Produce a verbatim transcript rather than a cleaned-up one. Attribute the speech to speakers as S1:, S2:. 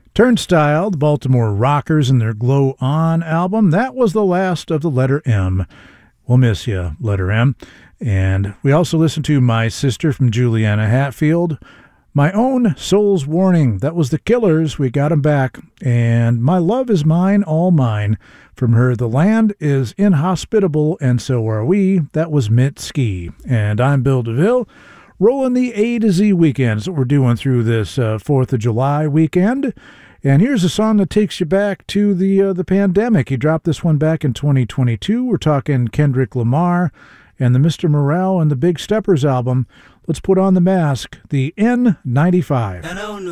S1: Turnstile, the Baltimore Rockers and their Glow On album, that was the last of the letter M. We'll miss you, letter M. And we also listened to My Sister from Juliana Hatfield. My Own Soul's Warning, that was the Killers, we got 'em back. And My Love Is Mine, All Mine, from her The Land Is Inhospitable and So Are We, that was Mitski. And I'm Bill DeVille, rolling the A to Z weekend. That's what we're doing through this uh, fourth of July weekend. And here's a song that takes you back to the uh, the pandemic. He dropped this one back in twenty twenty-two. We're talking Kendrick Lamar and the Mister Morale and the Big Steppers album. Let's put on the mask, the N ninety-five.